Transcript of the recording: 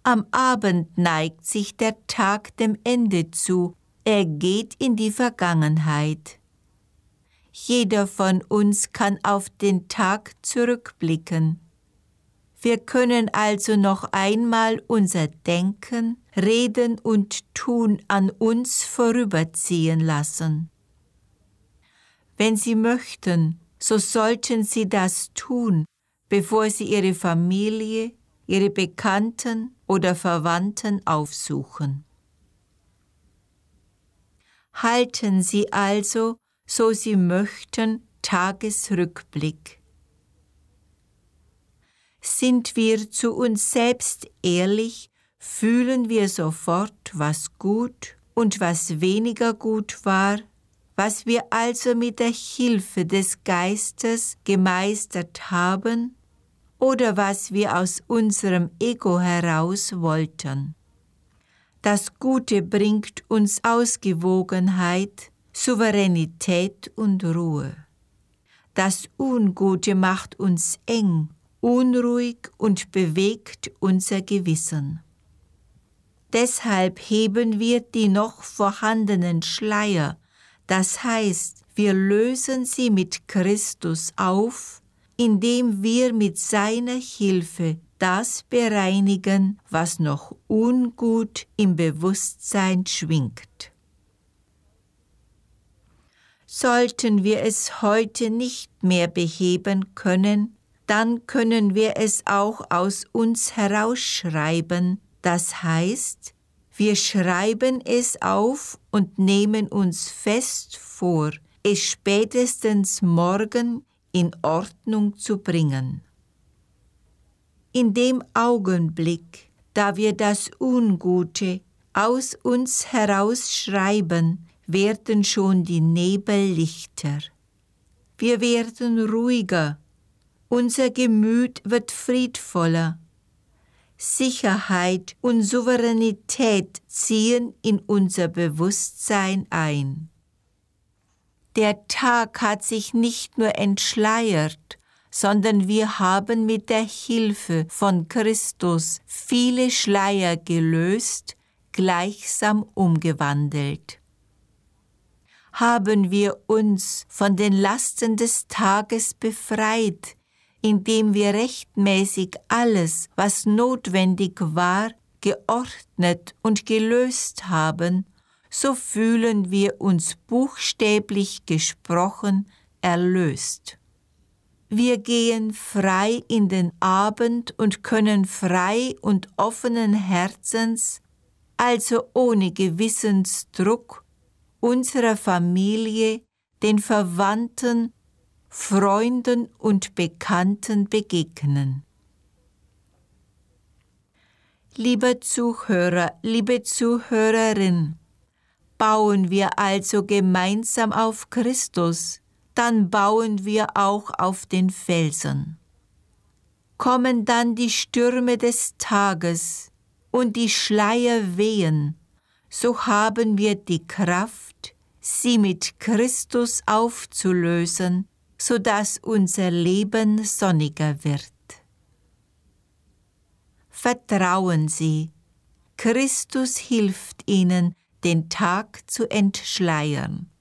Am Abend neigt sich der Tag dem Ende zu, er geht in die Vergangenheit. Jeder von uns kann auf den Tag zurückblicken. Wir können also noch einmal unser Denken, Reden und Tun an uns vorüberziehen lassen. Wenn Sie möchten, so sollten Sie das tun, bevor Sie Ihre Familie, Ihre Bekannten oder Verwandten aufsuchen. Halten Sie also, so Sie möchten, Tagesrückblick. Sind wir zu uns selbst ehrlich, fühlen wir sofort, was gut und was weniger gut war, was wir also mit der Hilfe des Geistes gemeistert haben oder was wir aus unserem Ego heraus wollten. Das Gute bringt uns Ausgewogenheit, Souveränität und Ruhe. Das Ungute macht uns eng, unruhig und bewegt unser Gewissen. Deshalb heben wir die noch vorhandenen Schleier, das heißt, wir lösen sie mit Christus auf, indem wir mit seiner Hilfe das bereinigen, was noch ungut im Bewusstsein schwingt. Sollten wir es heute nicht mehr beheben können, dann können wir es auch aus uns herausschreiben, das heißt, wir schreiben es auf und nehmen uns fest vor, es spätestens morgen in Ordnung zu bringen. In dem Augenblick, da wir das Ungute aus uns herausschreiben, werden schon die Nebel lichter. Wir werden ruhiger, unser Gemüt wird friedvoller. Sicherheit und Souveränität ziehen in unser Bewusstsein ein. Der Tag hat sich nicht nur entschleiert, sondern wir haben mit der Hilfe von Christus viele Schleier gelöst, gleichsam umgewandelt. Haben wir uns von den Lasten des Tages befreit, indem wir rechtmäßig alles, was notwendig war, geordnet und gelöst haben, so fühlen wir uns buchstäblich gesprochen erlöst. Wir gehen frei in den Abend und können frei und offenen Herzens, also ohne Gewissensdruck, unserer Familie, den Verwandten, Freunden und Bekannten begegnen. Lieber Zuhörer, liebe Zuhörerin, bauen wir also gemeinsam auf Christus, dann bauen wir auch auf den Felsen. Kommen dann die Stürme des Tages und die Schleier wehen, so haben wir die Kraft, sie mit Christus aufzulösen, sodass unser Leben sonniger wird. Vertrauen Sie, Christus hilft Ihnen, den Tag zu entschleiern.